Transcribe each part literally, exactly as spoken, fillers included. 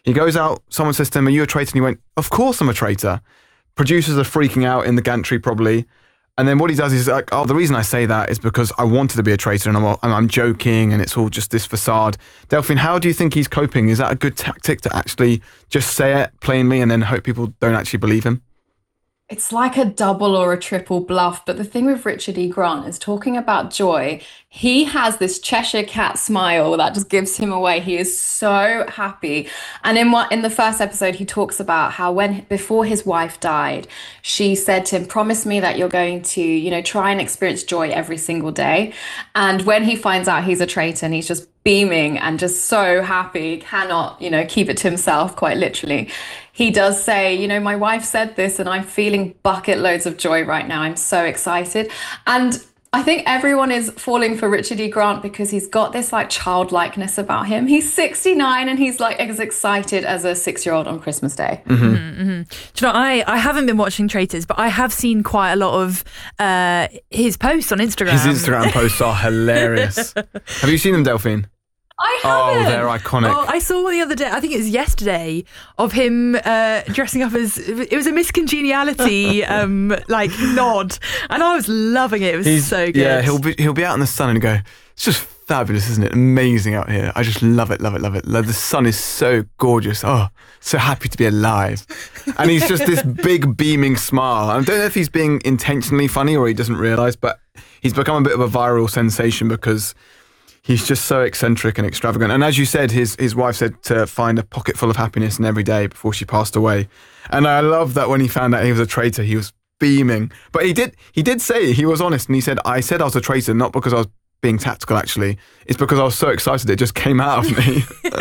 He goes out, someone says to him, are you a traitor? And he went, of course I'm a traitor. Producers are freaking out in the gantry probably. And then what he does is like, oh, the reason I say that is because I wanted to be a traitor and I'm, and I'm joking and it's all just this facade. Delphine, how do you think he's coping? Is that a good tactic to actually just say it plainly and then hope people don't actually believe him? It's like a double or a triple bluff. But the thing with Richard E. Grant is talking about joy. He has this Cheshire cat smile that just gives him away. He is so happy. And in what in the first episode, he talks about how when before his wife died, she said to him, promise me that you're going to, you know, try and experience joy every single day. And when he finds out he's a traitor and he's just beaming and just so happy, cannot, you know, keep it to himself, quite literally. He does say, you know, my wife said this and I'm feeling bucket loads of joy right now. I'm so excited. And I think everyone is falling for Richard E. Grant because he's got this like childlikeness about him. He's sixty-nine and he's like as excited as a six-year-old on Christmas Day. Mm-hmm. Mm-hmm. Do you know, I, I haven't been watching Traitors, but I have seen quite a lot of uh, his posts on Instagram. His Instagram posts are hilarious. Have you seen them, Delphine? I haven't. Oh, they're iconic. Oh, I saw one the other day, I think it was yesterday, of him uh, dressing up as, it was a Miss Congeniality um, like nod, and I was loving it. It was He's, so good. Yeah, he'll be he'll be out in the sun and go, it's just fabulous, isn't it? Amazing out here. I just love it, love it, love it. The sun is so gorgeous. Oh, so happy to be alive. And he's just this big beaming smile. I don't know if he's being intentionally funny or he doesn't realise, but he's become a bit of a viral sensation because he's just so eccentric and extravagant. And as you said, his his wife said to find a pocket full of happiness in every day before she passed away. And I love that when he found out he was a traitor, he was beaming. But he did he did say, he was honest, and he said, I said I was a traitor, not because I was being tactical, actually. It's because I was so excited it just came out of me.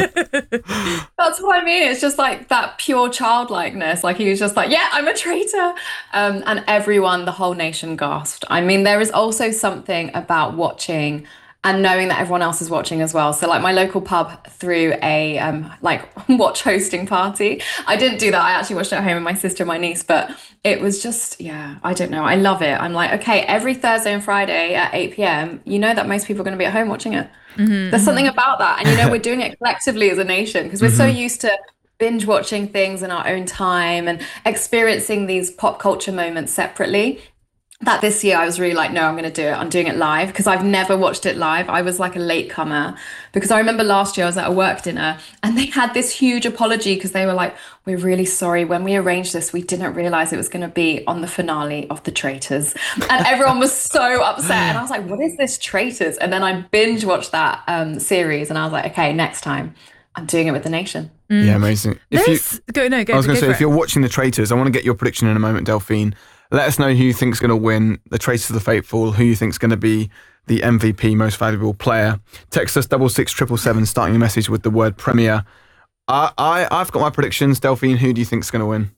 That's what I mean. It's just like that pure childlikeness. Like he was just like, yeah, I'm a traitor. Um, and everyone, the whole nation gasped. I mean, there is also something about watching and knowing that everyone else is watching as well. So like my local pub threw a um, like watch hosting party. I didn't do that. I actually watched it at home with my sister and my niece, but it was just, yeah, I don't know. I love it. I'm like, okay, every Thursday and Friday at eight p.m, you know that most people are going to be at home watching it. Mm-hmm. There's something about that. And, you know, we're doing it collectively as a nation because we're mm-hmm. so used to binge watching things in our own time and experiencing these pop culture moments separately. That this year I was really like, no, I'm going to do it. I'm doing it live because I've never watched it live. I was like a latecomer because I remember last year I was at a work dinner and they had this huge apology because they were like, we're really sorry. When we arranged this, we didn't realize it was going to be on the finale of The Traitors. And everyone was so upset. And I was like, what is this Traitors? And then I binge watched that um, series and I was like, okay, next time I'm doing it with the nation. Mm. Yeah, amazing. If you, go, no, go, I was going to say, it. if you're watching The Traitors, I want to get your prediction in a moment, Delphine. Let us know who you think's going to win The Traitors of the Faithful, who you think's going to be the M V P, most valuable player. Text us double six triple seven, starting your message with the word Premier. I, I, I've got my predictions. Delphine, who do you think's going to win?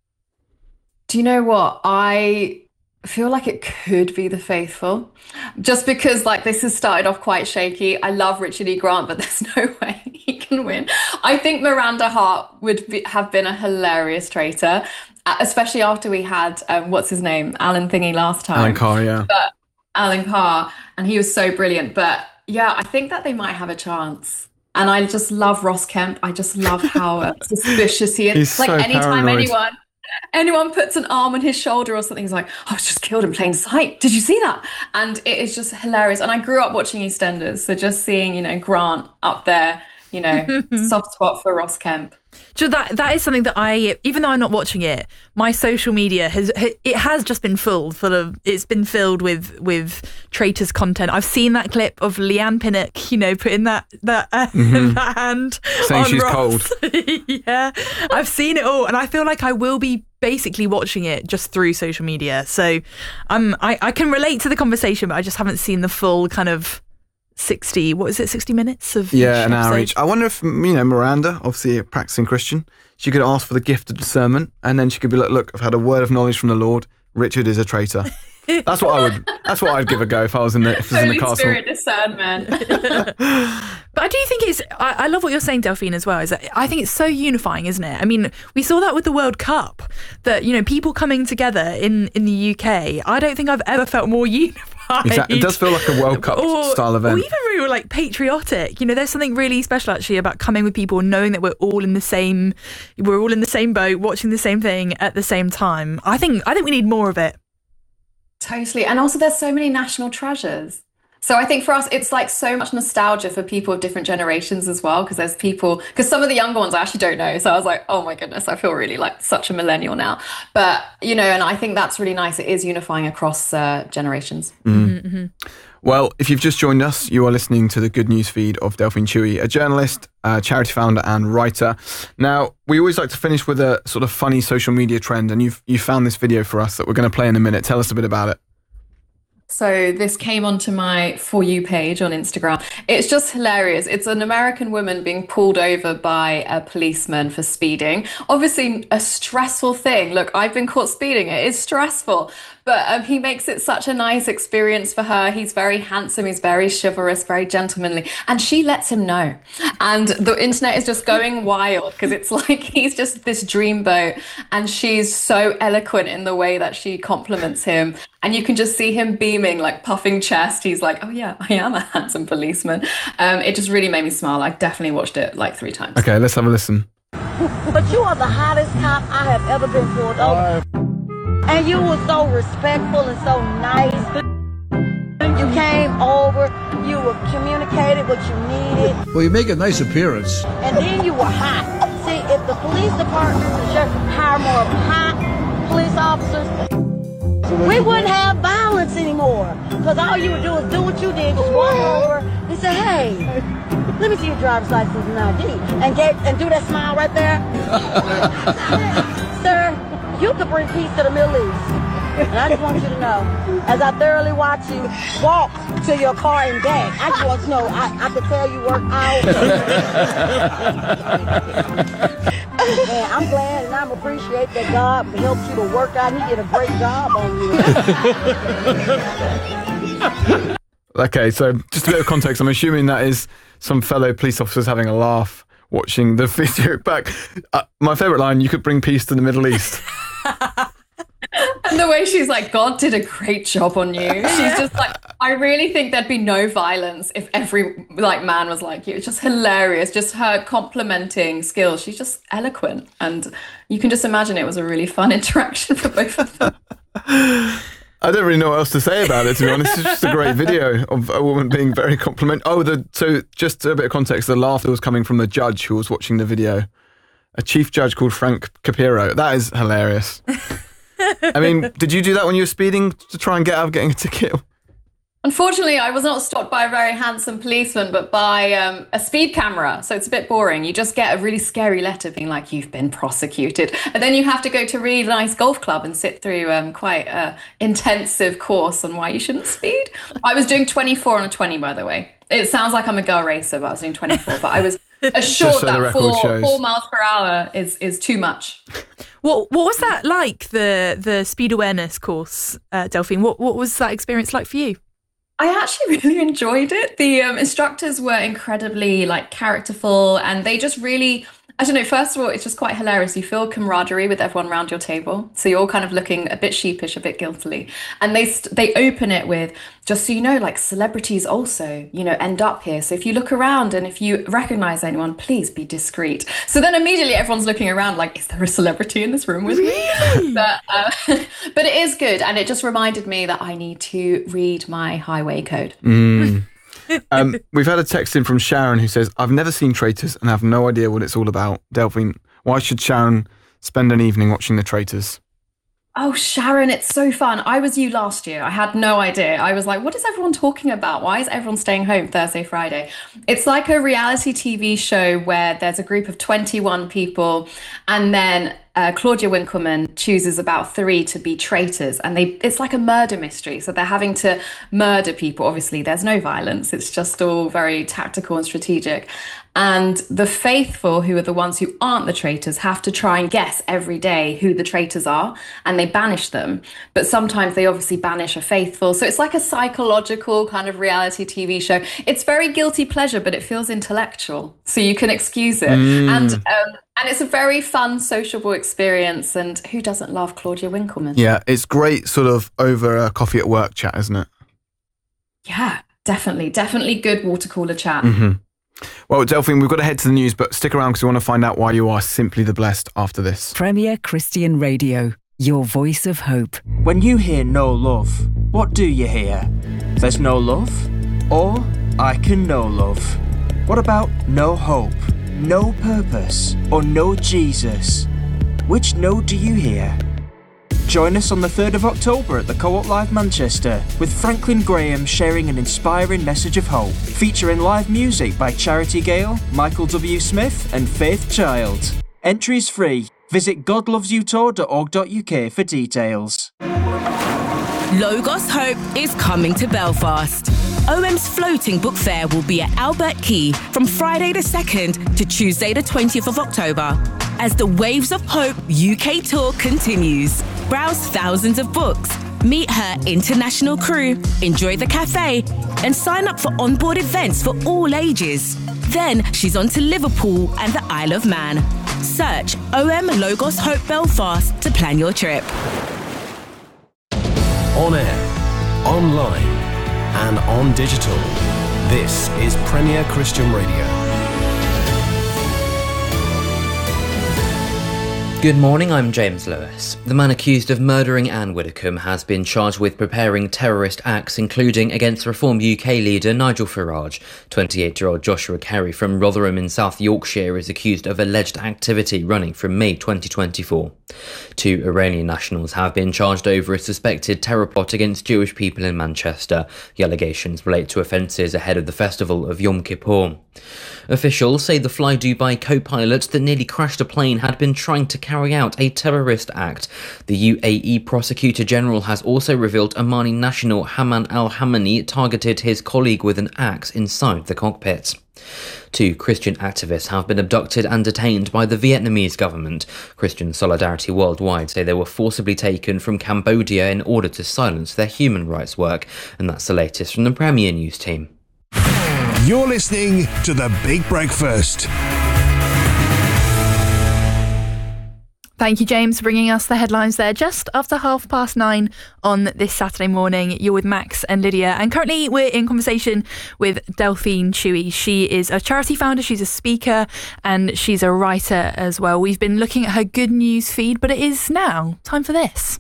Do you know what? I feel like it could be The Faithful. Just because like this has started off quite shaky. I love Richard E. Grant, but there's no way he can win. I think Miranda Hart would be, have been a hilarious traitor. Especially after we had, um, what's his name? Alan Thingy last time. Alan Carr, yeah. But Alan Carr, and he was so brilliant. But yeah, I think that they might have a chance. And I just love Ross Kemp. I just love how uh, suspicious he is. He's like so anytime paranoid. anyone anyone puts an arm on his shoulder or something, he's like, I was just killed in plain sight. Did you see that? And it is just hilarious. And I grew up watching EastEnders. So just seeing, you know, Grant up there, you know, soft spot for Ross Kemp. So that that is something that I, even though I'm not watching it, my social media has it has just been filled full of it's been filled with with traitors content. I've seen that clip of Leanne Pinnock, you know, putting that that, uh, mm-hmm. that hand saying on she's Ross. cold. Yeah, I've seen it all, and I feel like I will be basically watching it just through social media. So um, I I can relate to the conversation, but I just haven't seen the full kind of sixty, what is it, sixty minutes of yeah, an hour episode? each. I wonder if, you know, Miranda, obviously a practicing Christian, she could ask for the gift of discernment, and then she could be like, look, I've had a word of knowledge from the Lord. Richard is a traitor. That's what I would. That's what I'd give a go if I was in the, if I was in the castle. Holy Spirit discernment. But I do think it's. I, I love what you're saying, Delphine, as well. Is that I think it's so unifying, isn't it? I mean, we saw that with the World Cup. That, you know, people coming together in in the U K. I don't think I've ever felt more unified Exactly. It does feel like a World Cup or, style event. Or even really like patriotic. You know, there's something really special actually about coming with people and knowing that we're all in the same, we're all in the same boat, watching the same thing at the same time. I think, I think we need more of it. Totally. And also there's so many national treasures. So I think for us, it's like so much nostalgia for people of different generations as well, because there's people, because some of the younger ones I actually don't know. So I was like, oh my goodness, I feel really like such a millennial now. But, you know, and I think that's really nice. It is unifying across uh, generations. Mm. Mm-hmm. Well, if you've just joined us, you are listening to the Good News feed of Delphine Chewy, a journalist, a charity founder and writer. Now, we always like to finish with a sort of funny social media trend, and you've you found this video for us that we're going to play in a minute. Tell us a bit about it. So this came onto my For You page on Instagram. It's just hilarious. It's an American woman being pulled over by a policeman for speeding. Obviously a stressful thing. Look, I've been caught speeding. It is stressful. But um, he makes it such a nice experience for her. He's very handsome. He's very chivalrous, very gentlemanly. And she lets him know. And the internet is just going wild because it's like he's just this dreamboat. And she's so eloquent in the way that she compliments him. And you can just see him beaming, like puffing chest. He's like, oh yeah, I am a handsome policeman. Um, it just really made me smile. I definitely watched it like three times. Okay, let's have a listen. But you are the hottest cop I have ever been pulled over. And you were so respectful and so nice. You came over, you were communicated what you needed. Well, you make a nice appearance. And then you were hot. See, if the police department and sheriff hire more hot police officers, we wouldn't have violence anymore. Because all you would do is do what you did, just walk over and say, hey, let me see your driver's license and I D. And get and do that smile right there. Sir, you could bring peace to the Middle East. And I just want you to know, as I thoroughly watch you walk to your car and back, I just want to know, I, I could tell you work out. And I'm glad and I'm appreciate that God helped you to work out. He did a great job on you. Okay, so just a bit of context. I'm assuming that is some fellow police officers having a laugh watching the video back. Uh, my favourite line, you could bring peace to the Middle East. And the way she's like, God did a great job on you. She's just like, I really think there'd be no violence if every like man was like you. It's just hilarious. Just her complimenting skills. She's just eloquent. And you can just imagine it was a really fun interaction for both of them. I don't really know what else to say about it, to be honest. It's just a great video of a woman being very complimentary. Oh, the so just a bit of context. The laughter was coming from the judge who was watching the video. A chief judge called Frank Capiro. That is hilarious. I mean, did you do that when you were speeding to try and get out of getting a ticket? Unfortunately, I was not stopped by a very handsome policeman, but by um, a speed camera. So it's a bit boring. You just get a really scary letter being like, you've been prosecuted. And then you have to go to a really nice golf club and sit through um, quite an intensive course on why you shouldn't speed. I was doing twenty-four on a twenty, by the way. It sounds like I'm a girl racer, but I was doing twenty-four. But I was assured so that four, four miles per hour is, is too much. What what was that like, the the speed awareness course, uh, Delphine? What what was that experience like for you? I actually really enjoyed it. The um, instructors were incredibly like characterful, and they just really, I don't know, first of all, it's just quite hilarious. You feel camaraderie with everyone around your table. So you're all kind of looking a bit sheepish, a bit guiltily. And they st- they open it with, just so you know, like celebrities also, you know, end up here. So if you look around and if you recognize anyone, please be discreet. So then immediately everyone's looking around like, is there a celebrity in this room with really? me? But, uh, but it is good. And it just reminded me that I need to read my highway code. Mm. um, we've had a text in from Sharon who says, I've never seen Traitors and have no idea what it's all about. Delphine, why should Sharon spend an evening watching The Traitors? Oh, Sharon, it's so fun. I was you last year. I had no idea. I was like, what is everyone talking about? Why is everyone staying home Thursday, Friday? It's like a reality T V show where there's a group of twenty-one people, and then uh, Claudia Winkleman chooses about three to be traitors, and they it's like a murder mystery. So they're having to murder people. Obviously, there's no violence. It's just all very tactical and strategic. And the faithful, who are the ones who aren't the traitors, have to try and guess every day who the traitors are, and they banish them. But sometimes they obviously banish a faithful. So it's like a psychological kind of reality T V show. It's very guilty pleasure, but it feels intellectual, so you can excuse it. Mm. And um, and it's a very fun, sociable experience. And who doesn't love Claudia Winkleman? Yeah, it's great sort of over a coffee at work chat, isn't it? Yeah, definitely. Definitely good water cooler chat. Mm-hmm. Well, Delphine, we've got to head to the news, but stick around because we want to find out why you are simply the blessed after this. Premier Christian Radio, your voice of hope. When you hear no love, what do you hear? There's no love? Or I can know love. What about no hope, no purpose, or no Jesus? Which no do you hear? Join us on the third of October at the Co-op Live Manchester with Franklin Graham sharing an inspiring message of hope, featuring live music by Charity Gale, Michael W. Smith and Faith Child. Entries free. Visit god loves you tour dot org dot u k for details. Logos Hope is coming to Belfast. O M's floating book fair will be at Albert Quay from Friday the second to Tuesday the twentieth of October as the Waves of Hope U K tour continues. Browse thousands of books, meet her international crew, enjoy the cafe, and sign up for onboard events for all ages. Then she's on to Liverpool and the Isle of Man. Search O M Logos Hope Belfast to plan your trip. On air, online, and on digital. This is Premier Christian Radio. Good morning, I'm James Lewis. The man accused of murdering Anne Widdecombe has been charged with preparing terrorist acts, including against Reform U K leader Nigel Farage. twenty-eight-year-old Joshua Carey from Rotherham in South Yorkshire is accused of alleged activity running from May twenty twenty-four. Two Iranian nationals have been charged over a suspected terror plot against Jewish people in Manchester. The allegations relate to offences ahead of the festival of Yom Kippur. Officials say the Fly Dubai co-pilot that nearly crashed a plane had been trying to carry out a terrorist act. The U A E Prosecutor General has also revealed Omani national Haman al-Hamani targeted his colleague with an axe inside the cockpit. Two Christian activists have been abducted and detained by the Vietnamese government. Christian Solidarity Worldwide say they were forcibly taken from Cambodia in order to silence their human rights work. And that's the latest from the Premier News team. You're listening to The Big Breakfast. Thank you, James, for bringing us the headlines there just after half past nine on this Saturday morning. You're with Max and Lydia, and currently we're in conversation with Delphine Chewy. She is a charity founder, she's a speaker, and she's a writer as well. We've been looking at her good news feed, but it is now time for this.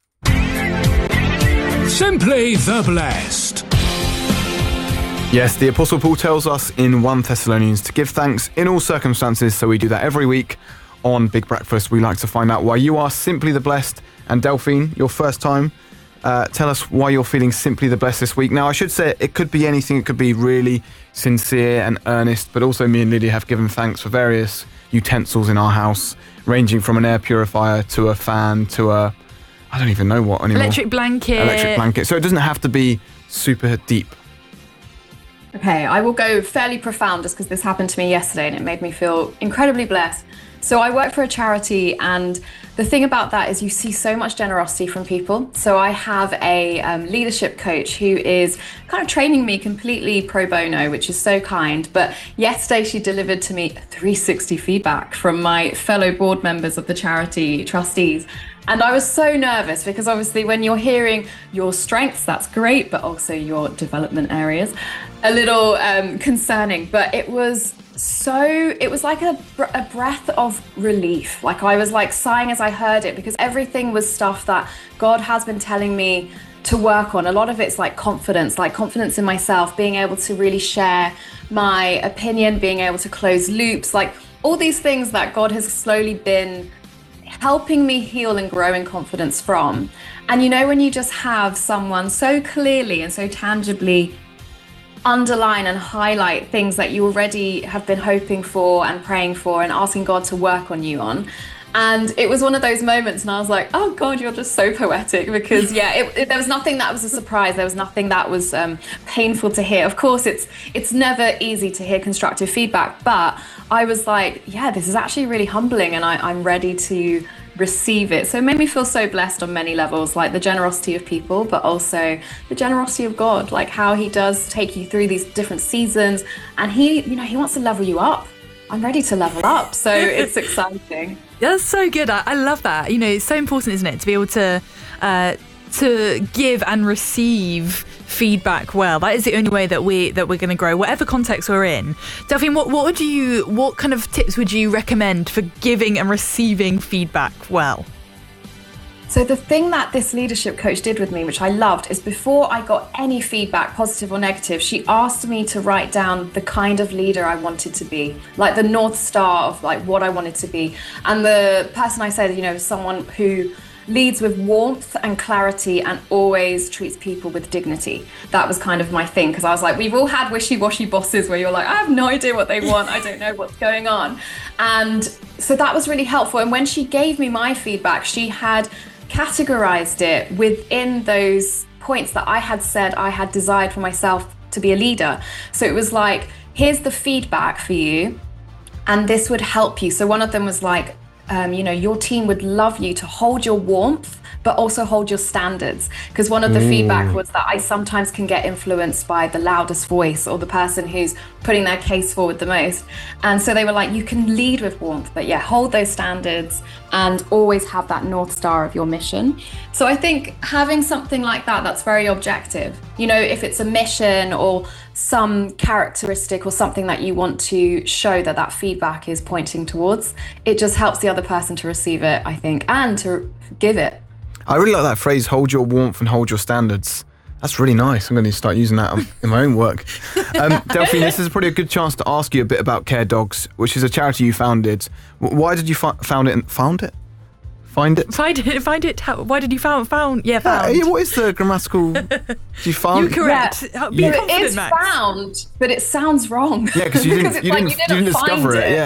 Simply the Blessed. Yes, the Apostle Paul tells us in First Thessalonians to give thanks in all circumstances, so we do that every week. On Big Breakfast, we like to find out why you are simply the blessed. And Delphine, your first time, uh, tell us why you're feeling simply the blessed this week. Now, I should say it could be anything. It could be really sincere and earnest, but also me and Lydia have given thanks for various utensils in our house, ranging from an air purifier to a fan to a, I don't even know what anymore. Electric blanket. Electric blanket. So it doesn't have to be super deep. Okay, I will go fairly profound just because this happened to me yesterday and it made me feel incredibly blessed. So I work for a charity, and the thing about that is you see so much generosity from people. So I have a um, leadership coach who is kind of training me completely pro bono, which is so kind. But yesterday she delivered to me three sixty feedback from my fellow board members of the charity trustees. And I was so nervous because obviously when you're hearing your strengths, that's great, but also your development areas, a little um, concerning. But it was so, it was like a, a breath of relief. Like I was like sighing as I heard it, because everything was stuff that God has been telling me to work on. A lot of it's like confidence, like confidence in myself, being able to really share my opinion, being able to close loops, like all these things that God has slowly been helping me heal and grow in confidence from. And you know, when you just have someone so clearly and so tangibly underline and highlight things that you already have been hoping for and praying for and asking God to work on you on. And it was one of those moments, and I was like, oh God, you're just so poetic, because yeah, it, it, there was nothing that was a surprise. There was nothing that was um, painful to hear. Of course, it's it's never easy to hear constructive feedback, but I was like, yeah, this is actually really humbling, and I, I'm ready to receive it. So it made me feel so blessed on many levels, like the generosity of people, but also the generosity of God, like how he does take you through these different seasons, and he, you know, he wants to level you up. I'm ready to level up. So it's exciting. That's so good. I, I love that. You know, it's so important, isn't it, to be able to uh, to give and receive feedback well. That is the only way that we that we're going to grow, whatever context we're in. Delphine, what what would you what kind of tips would you recommend for giving and receiving feedback well? So the thing that this leadership coach did with me, which I loved, is before I got any feedback, positive or negative, she asked me to write down the kind of leader I wanted to be, like the North Star of like what I wanted to be. And the person I said, you know, someone who leads with warmth and clarity and always treats people with dignity. That was kind of my thing, because I was like, we've all had wishy-washy bosses where you're like, I have no idea what they want, I don't know what's going on. And so that was really helpful. And when she gave me my feedback, she had categorized it within those points that I had said I had desired for myself to be a leader. So it was like, here's the feedback for you, and this would help you. So one of them was like, um, you know, your team would love you to hold your warmth, but also hold your standards. Because one of the mm. feedback was that I sometimes can get influenced by the loudest voice or the person who's putting their case forward the most. And so they were like, you can lead with warmth, but yeah, hold those standards and always have that North Star of your mission. So I think having something like that, that's very objective. You know, if it's a mission or some characteristic or something that you want to show that that feedback is pointing towards, it just helps the other person to receive it, I think, and to give it. I really like that phrase, hold your warmth and hold your standards. That's really nice. I'm going to start using that in my own work. Um, Delphine, this is probably a good chance to ask you a bit about Care Dogs, which is a charity you founded. Why did you fi- found it and found it? Find it? Find it. Find it. How, why did you found? Found? Yeah, found. Uh, what is the grammatical? You found? You're correct. Yeah. Be it is Max. Found, but it sounds wrong. Yeah, because you didn't. you, like didn't you, didn't you didn't discover it. it.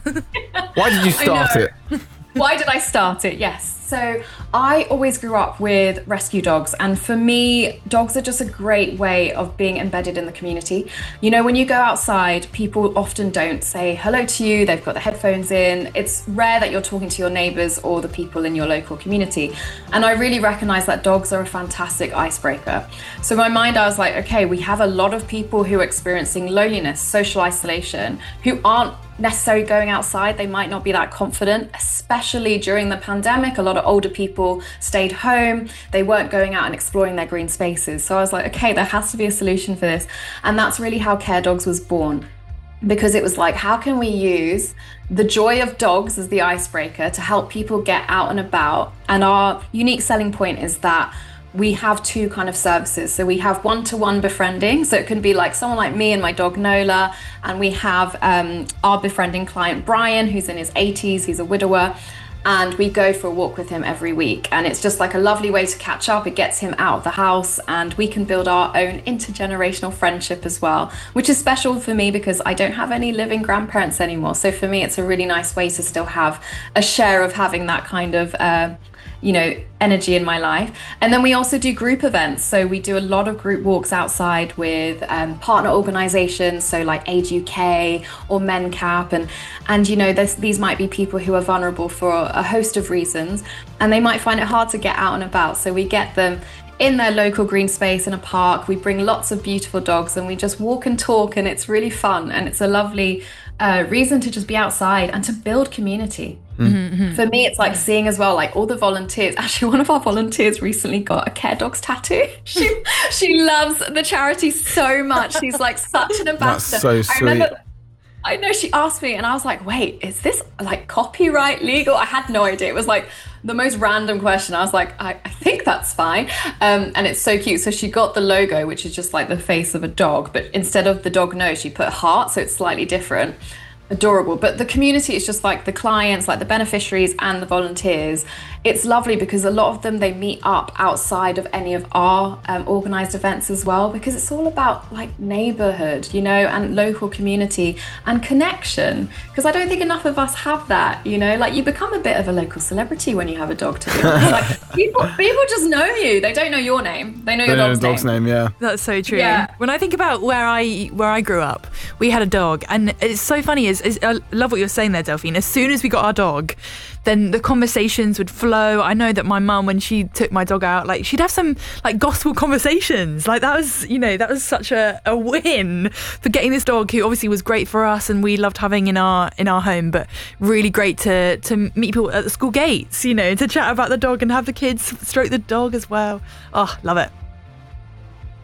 Yeah. Why did you start it? Why did I start it? Yes. So I always grew up with rescue dogs, and for me, dogs are just a great way of being embedded in the community. You know, when you go outside, people often don't say hello to you, they've got the headphones in. It's rare that you're talking to your neighbours or the people in your local community. And I really recognise that dogs are a fantastic icebreaker. So in my mind, I was like, okay, we have a lot of people who are experiencing loneliness, social isolation, who aren't necessarily going outside. They might not be that confident, especially during the pandemic. A lot of older people stayed home. They weren't going out and exploring their green spaces. So I was like, okay, there has to be a solution for this. And that's really how Care Dogs was born. Because it was like, how can we use the joy of dogs as the icebreaker to help people get out and about? And our unique selling point is that we have two kind of services. So we have one-to-one befriending. So it can be like someone like me and my dog Nola. And we have um, our befriending client, Brian, who's in his eighties. He's a widower. And we go for a walk with him every week. And it's just like a lovely way to catch up. It gets him out of the house, and we can build our own intergenerational friendship as well, which is special for me because I don't have any living grandparents anymore. So for me, it's a really nice way to still have a share of having that kind of uh, you know, energy in my life. And then we also do group events. So we do a lot of group walks outside with um, partner organizations. So like Age U K or MenCap. And, and you know, this, these might be people who are vulnerable for a host of reasons, and they might find it hard to get out and about. So we get them in their local green space in a park. We bring lots of beautiful dogs and we just walk and talk, and it's really fun. And it's a lovely uh, reason to just be outside and to build community. Mm-hmm. For me, it's like seeing as well, like all the volunteers. Actually, one of our volunteers recently got a Care Dogs tattoo. She she loves the charity so much. She's like such an ambassador. That's so sweet. I remember, I know she asked me and I was like, wait, is this like copyright legal? I had no idea. It was like the most random question. I was like, I, I think that's fine. Um, and it's so cute. So she got the logo, which is just like the face of a dog, but instead of the dog nose, she put a heart. So it's slightly different. Adorable. But the community is just like the clients, like the beneficiaries and the volunteers. It's lovely because a lot of them, they meet up outside of any of our um, organized events as well, because it's all about like neighborhood, you know, and local community and connection. Because I don't think enough of us have that, you know, like you become a bit of a local celebrity when you have a dog, to be honest. Like people, people just know you. They don't know your name. They know your they dog's, know the dog's name. name. Yeah, that's so true. Yeah. When I think about where I where I grew up, we had a dog, and it's so funny. Is, is I love what you're saying there, Delphine. As soon as we got our dog, then the conversations would flow. I know that my mum, when she took my dog out, like she'd have some like gospel conversations. Like that was, you know, that was such a, a win for getting this dog, who obviously was great for us and we loved having in our in our home, but really great to to meet people at the school gates, you know, to chat about the dog and have the kids stroke the dog as well. Oh, love it.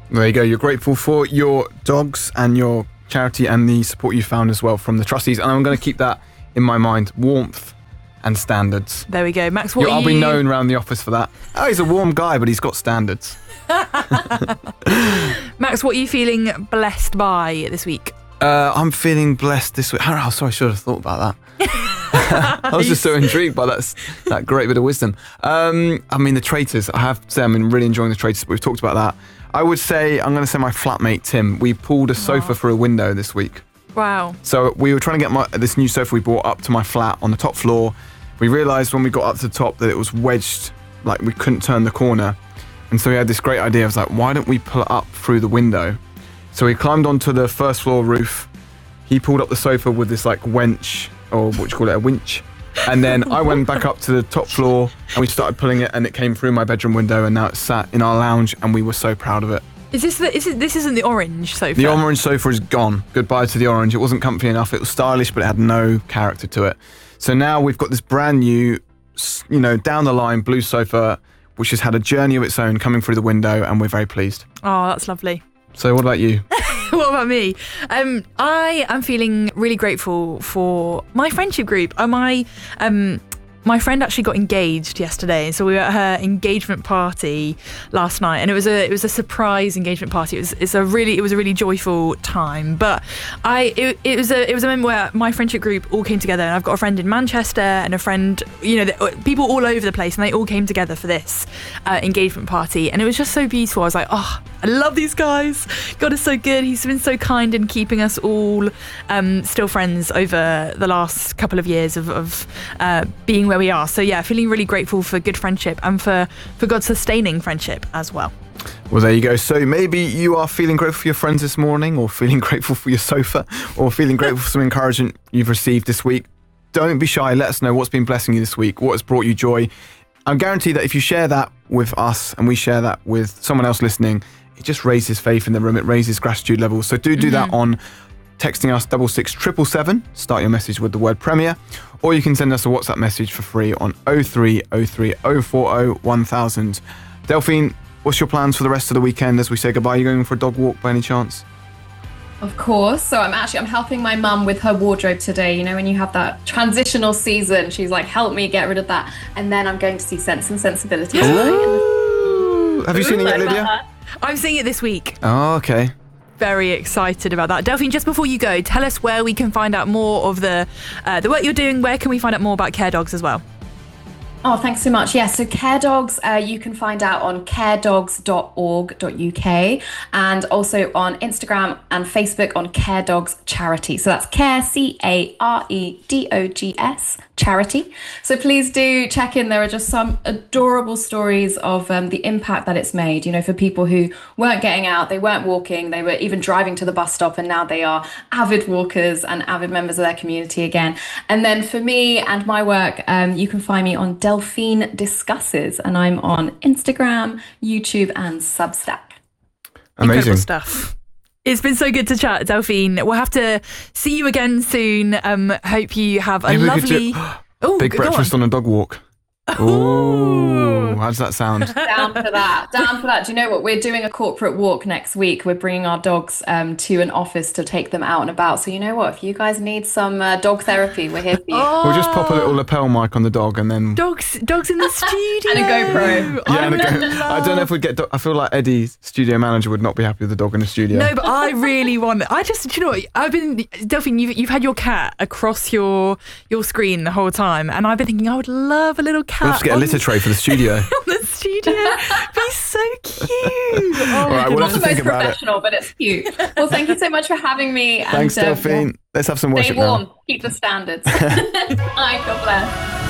There you go. You're grateful for your dogs and your charity and the support you found as well from the trustees. And I'm going to keep that in my mind. Warmth and standards. There we go. Max, what you, are I'll you... be known around the office for that. Oh, he's a warm guy, but he's got standards. Max, what are you feeling blessed by this week? Uh, I'm feeling blessed this week. Oh, sorry, I should have thought about that. I was just so intrigued by that, that great bit of wisdom. Um, I mean, the Traitors. I have to say, I'm really enjoying the Traitors, but we've talked about that. I would say, I'm going to say my flatmate, Tim. We pulled a sofa Wow. through a window this week. Wow. So we were trying to get my, this new sofa we bought up to my flat on the top floor. We realised when we got up to the top that it was wedged, like we couldn't turn the corner. And so we had this great idea. I was like, why don't we pull it up through the window? So we climbed onto the first floor roof. He pulled up the sofa with this like wench, or what do you call it, a winch. And then I went back up to the top floor and we started pulling it, and it came through my bedroom window, and now it's sat in our lounge, and we were so proud of it. Is this the, is it, this isn't the orange sofa? The orange sofa is gone. Goodbye to the orange. It wasn't comfy enough. It was stylish, but it had no character to it. So now we've got this brand new, you know, down the line blue sofa, which has had a journey of its own coming through the window, and we're very pleased. Oh, that's lovely. So what about you? What about me? Um, I am feeling really grateful for my friendship group. Uh, my um, my friend actually got engaged yesterday, so we were at her engagement party last night, and it was a it was a surprise engagement party. It was it's a really it was a really joyful time. But I it, it was a it was a moment where my friendship group all came together, and I've got a friend in Manchester and a friend, you know, the, people all over the place, and they all came together for this uh, engagement party, and it was just so beautiful. I was like, oh, I love these guys. God is so good. He's been so kind in keeping us all um, still friends over the last couple of years of, of uh, being where we are. So yeah, feeling really grateful for good friendship and for, for God sustaining friendship as well. Well, there you go. So maybe you are feeling grateful for your friends this morning, or feeling grateful for your sofa, or feeling grateful for some encouragement you've received this week. Don't be shy. Let us know what's been blessing you this week, what has brought you joy. I'm guaranteed that if you share that with us and we share that with someone else listening, it just raises faith in the room. It raises gratitude levels. So do do mm-hmm. that on texting us double six triple seven. Start your message with the word Premier, or you can send us a WhatsApp message for free on oh three oh three oh four oh one thousand. Delphine, what's your plans for the rest of the weekend as we say goodbye? Are you going for a dog walk by any chance? Of course. So I'm actually I'm helping my mum with her wardrobe today. You know, when you have that transitional season, she's like, help me get rid of that. And then I'm going to see Sense and Sensibility. Ooh. Have you seen it yet, Lydia? I'm seeing it this week. Oh, okay. Very excited about that. Delphine, just before you go, tell us where we can find out more of the uh, the work you're doing. Where can we find out more about Care Dogs as well? Oh, thanks so much. Yeah, so Care Dogs, uh, you can find out on care dogs dot org dot U K, and also on Instagram and Facebook on Care Dogs Charity. So that's Care, C A R E D O G S, Charity. So please do check in. There are just some adorable stories of um, the impact that it's made, you know, for people who weren't getting out, they weren't walking, they were even driving to the bus stop, and now they are avid walkers and avid members of their community again. And then for me and my work, um, you can find me on Delphine Discusses, and I'm on Instagram, YouTube, and Substack. Amazing Incredible stuff. It's been so good to chat, Delphine. We'll have to see you again soon. Um, hope you have a Maybe lovely... Ooh, big breakfast on. on a dog walk. Ooh, how does that sound? Down for that. Down for that. Do you know what? We're doing a corporate walk next week. We're bringing our dogs um, to an office to take them out and about. So you know what? If you guys need some uh, dog therapy, we're here for you. Oh. We'll just pop a little lapel mic on the dog, and then dogs, dogs in the studio, and a GoPro. Yeah, and a Go- I don't know if we'd get. Do- I feel like Eddie's studio manager would not be happy with the dog in the studio. No, but I really want. I just, do you know what? I've been Delphine. You've you've had your cat across your your screen the whole time, and I've been thinking I would love a little cat. We'll have to get a litter tray for the studio. On the studio. Be so cute. Oh, all right, we'll have to think about it. Professional, but it's cute. Well, thank you so much for having me. Thanks, and, uh, Delphine. Let's have some worship stay warm. now. Keep the standards. Bye. God bless.